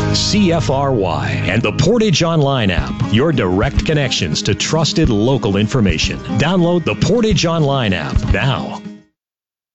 CFRY, and the Portage Online app, your direct connections to trusted local information. Download the Portage Online app now.